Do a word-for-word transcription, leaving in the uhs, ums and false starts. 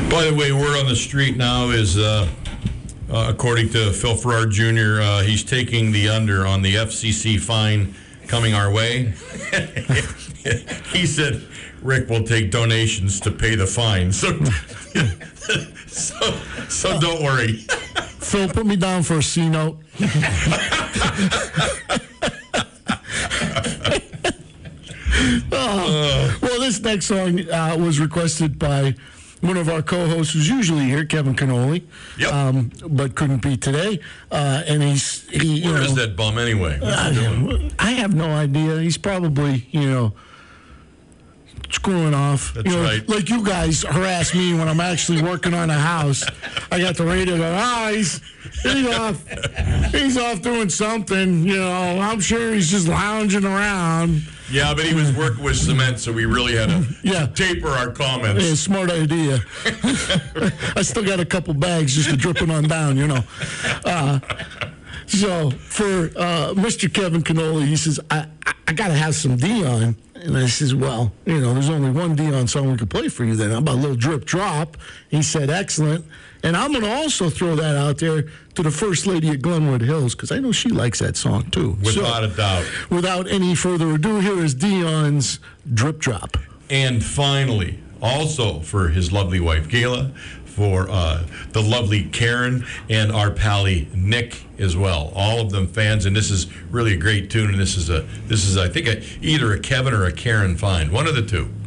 By the way, word on the street now is, uh, uh, according to Phil Farrar Junior, uh, he's taking the under on the F C C fine coming our way. He said Rick will take donations to pay the fine. So, so, so don't worry. Phil, put me down for a C note. Oh, well, this next song uh, was requested by one of our co-hosts who's usually here, Kevin Cannoli, yep. um, but couldn't be today. Uh, and he's he. You Where know, is that bum anyway? What's he doing? I have no idea. He's probably, you know, screwing off. That's you know, right. Like you guys harass me when I'm actually working on a house. I got the radio going, ah, he's, he's off. He's off doing something. You know, I'm sure he's just lounging around. Yeah, but he was working with cement, so we really had to yeah. taper our comments. Yeah, smart idea. I still got a couple bags just to dripping on down, you know. Uh, so for uh, Mister Kevin Cannoli, he says, I, I, I got to have some Dion. And I says, well, you know, there's only one Dion song we could play for you then. How about a little drip drop? He said, excellent. And I'm going to also throw that out there to the First Lady of Glenwood Hills, because I know she likes that song, too. Without so, a doubt. Without any further ado, here is Dion's Drip Drop. And finally, also for his lovely wife, Gayla, for uh, the lovely Karen, and our pally Nick as well. All of them fans, and this is really a great tune, and this is, a this is I think, a, either a Kevin or a Karen find. One of the two.